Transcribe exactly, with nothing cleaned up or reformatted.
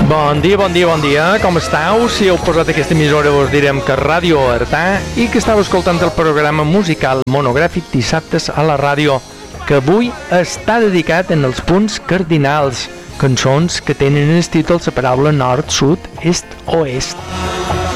Bon dia, bon dia, bon dia, com estàu? Si heu posat aquesta emissora us direm que Ràdio Artà i que estàu escoltant el programa musical monogràfic dissabtes a la ràdio, que avui està dedicat en els punts cardinals, cançons que tenen en el títol la paraula nord, sud, est, oest.